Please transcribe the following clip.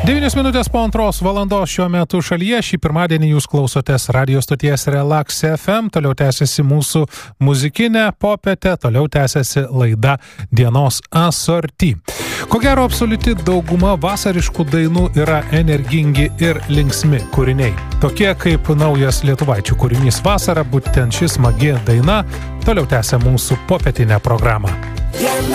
9 minutės po 2 valandos šiuo metu šalyje. Šį pirmadienį jūs klausotės radio stoties Relax FM. Toliau tęsiasi mūsų muzikinė popietė, toliau tęsiasi laida Dienos asorti. Ko gero, absoliuti dauguma vasariškų dainų yra energingi ir linksmi kūriniai. Tokie kaip naujas lietuvaičių kūrinys Vasara, būtent ši smagi daina toliau tęsia mūsų popietinę programą.